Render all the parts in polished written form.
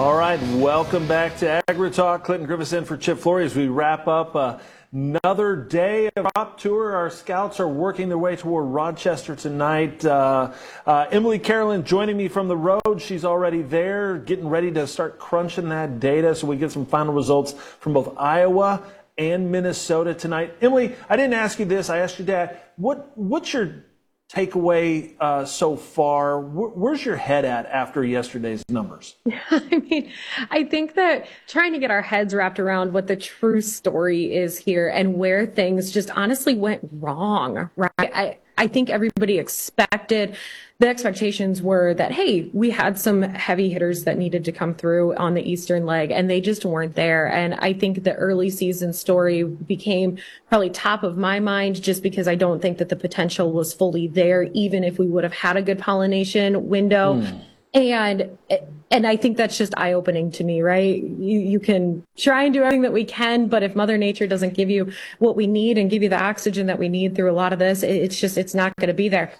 All right, welcome back to AgriTalk. Clinton Griffiths in for Chip Flory as we wrap up another day of crop tour. Our scouts are working their way toward Rochester tonight. Emily Carolyn joining me from the road. She's already there, getting ready to start crunching that data so we get some final results from both Iowa and Minnesota tonight. Emily, I didn't ask you this. I asked your dad. What's your takeaway so far? Where's your head at after yesterday's numbers? I think that trying to get our heads wrapped around what the true story is here and where things just honestly went wrong, right? I think everybody the expectations were that, hey, we had some heavy hitters that needed to come through on the eastern leg, and they just weren't there. And I think the early season story became probably top of my mind just because I don't think that the potential was fully there, even if we would have had a good pollination window. And I think that's just eye-opening to me, right? You can try and do everything that we can, but if Mother Nature doesn't give you what we need and give you the oxygen that we need through a lot of this, it's not going to be there.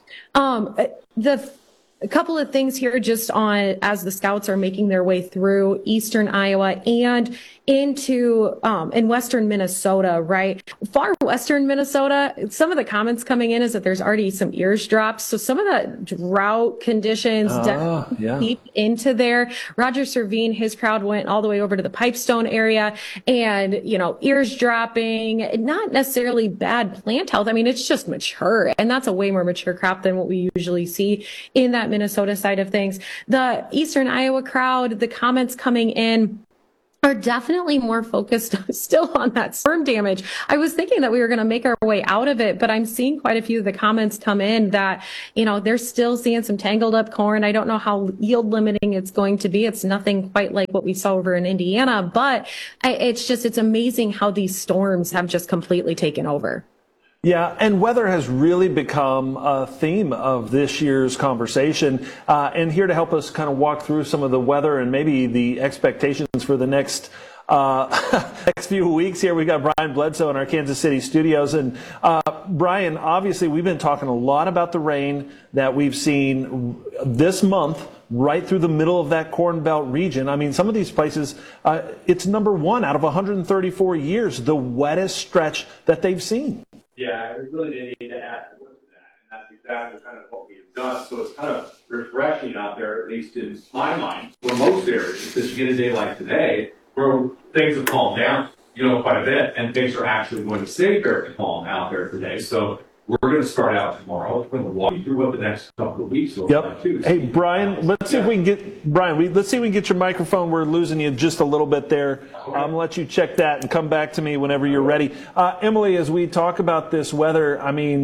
A couple of things here just on as the scouts are making their way through eastern Iowa and into in western Minnesota, right? Far western Minnesota, some of the comments coming in is that there's already some ears drops. So some of the drought conditions deep into there. Roger Servine, his crowd went all the way over to the Pipestone area and, ears dropping, not necessarily bad plant health. I mean, it's just mature, and that's a way more mature crop than what we usually see in that Minnesota side of things. The eastern Iowa crowd, the comments coming in are definitely more focused still on that storm damage. I was thinking that we were going to make our way out of it, but I'm seeing quite a few of the comments come in that, they're still seeing some tangled up corn. I don't know how yield limiting it's going to be. It's nothing quite like what we saw over in Indiana, but it's amazing how these storms have just completely taken over. Yeah, and weather has really become a theme of this year's conversation. And here to help us kind of walk through some of the weather and maybe the expectations for the next few weeks here, we've got Brian Bledsoe in our Kansas City studios. And Brian, obviously, we've been talking a lot about the rain that we've seen this month right through the middle of that Corn Belt region. I mean, some of these places, it's number one out of 134 years, the wettest stretch that they've seen. Yeah, I really didn't need to add more to that, and that's exactly kind of what we have done. So it's kind of refreshing out there, at least in my mind, for most areas, because you get a day like today where things have calmed down, quite a bit, and things are actually going to stay fairly calm out there today. So we're going to start out tomorrow. We're going to walk you through what the next couple of weeks will be like too. Hey, Brian, let's see if we can get your microphone. We're losing you just a little bit there. I'm going to let you check that and come back to me whenever you're ready. Emily, as we talk about this weather, I mean,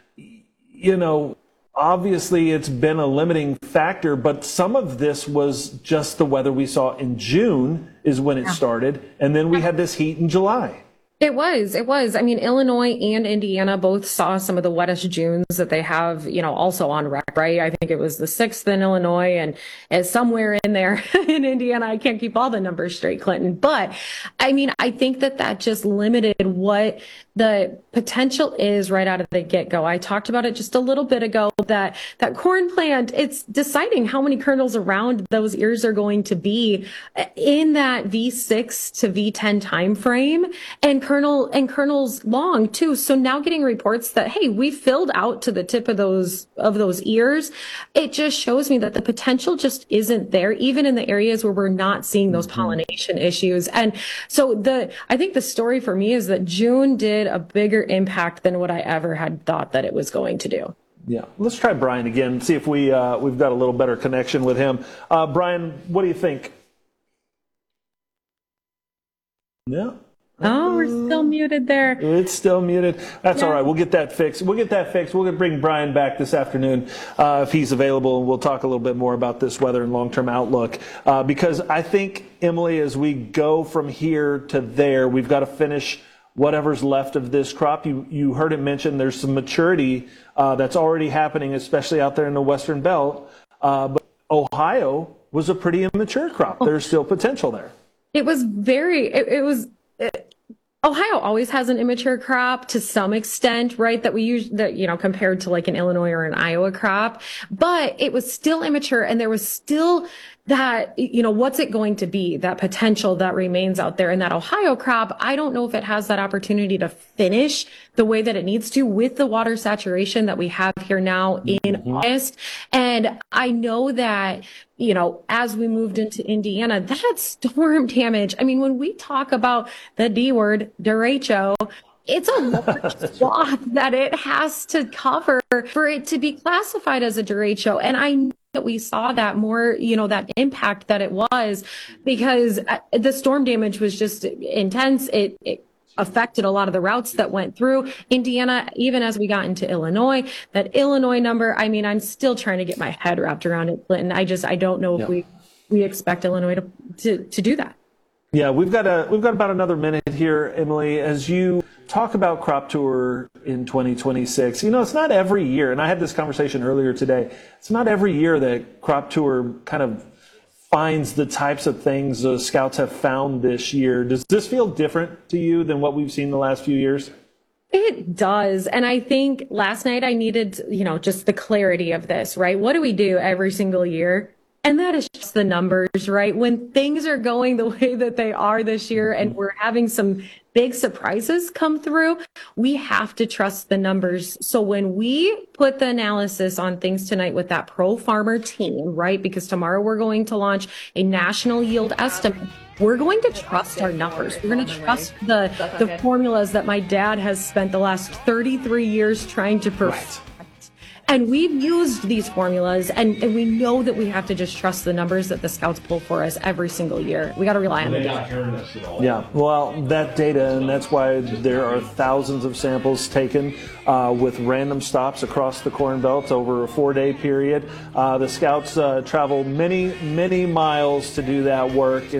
obviously it's been a limiting factor, but some of this was just the weather we saw in June is when it started, and then we had this heat in July. It was. I mean, Illinois and Indiana both saw some of the wettest Junes that they have, also on record, right? I think it was the 6th in Illinois and somewhere in there in Indiana. I can't keep all the numbers straight, Clinton. But I mean, I think that just limited what the potential is right out of the get-go. I talked about it just a little bit ago that corn plant, it's deciding how many kernels around those ears are going to be in that V6 to V10 time frame. And kernels long too. So now getting reports that, hey, we filled out to the tip of those ears, it just shows me that the potential just isn't there, even in the areas where we're not seeing those pollination issues. And so I think the story for me is that June did a bigger impact than what I ever had thought that it was going to do. Yeah, let's try Brian again, see if we've got a little better connection with him. Brian, what do you think? No. Oh, we're still muted there. It's still muted. That's all right. We'll get that fixed. We'll bring Brian back this afternoon if he's available, and we'll talk a little bit more about this weather and long-term outlook. Because I think, Emily, as we go from here to there, we've got to finish whatever's left of this crop. You heard it mentioned there's some maturity that's already happening, especially out there in the Western Belt. But Ohio was a pretty immature crop. There's still potential there. It was Ohio always has an immature crop to some extent, right? That we use compared to like an Illinois or an Iowa crop, but it was still immature and there was still that, what's it going to be, that potential that remains out there. And that Ohio crop, I don't know if it has that opportunity to finish the way that it needs to with the water saturation that we have here now in August. And I know that, as we moved into Indiana, that storm damage. I mean, when we talk about the D word, derecho, it's a large swath that it has to cover for it to be classified as a derecho. And I know that we saw that more, that impact that it was, because the storm damage was just intense. It affected a lot of the routes that went through Indiana, even as we got into Illinois. That Illinois number, I mean, I'm still trying to get my head wrapped around it, Clinton. I don't know if we expect Illinois to do that. Yeah, we've got about another minute here, Emily. As you talk about Crop Tour in 2026, it's not every year, and I had this conversation earlier today, it's not every year that Crop Tour kind of finds the types of things the Scouts have found this year. Does this feel different to you than what we've seen the last few years? It does. And I think last night I needed, just the clarity of this, right? What do we do every single year? And that is just the numbers, right? When things are going the way that they are this year and we're having some big surprises come through, we have to trust the numbers. So when we put the analysis on things tonight with that Pro Farmer team, right? Because tomorrow we're going to launch a national yield estimate. We're going to trust our numbers. We're going to trust the formulas that my dad has spent the last 33 years trying to perfect. And we've used these formulas, and we know that we have to just trust the numbers that the Scouts pull for us every single year. We got to rely on them. Yeah, well, that data, and that's why there are thousands of samples taken with random stops across the Corn Belt over a 4-day period. The Scouts travel many, many miles to do that work.